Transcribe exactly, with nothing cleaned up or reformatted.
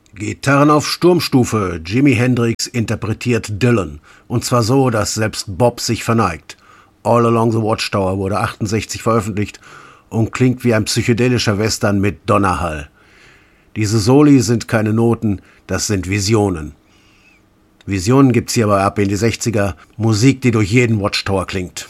Gitarren auf Sturmstufe. Jimi Hendrix interpretiert Dylan. Und zwar so, dass selbst Bob sich verneigt. All Along the Watchtower wurde achtundsechzig veröffentlicht und klingt wie ein psychedelischer Western mit Donnerhall. Diese Soli sind keine Noten, das sind Visionen. Visionen gibt's hier aber ab in die sechziger. Musik, die durch jeden Watchtower klingt.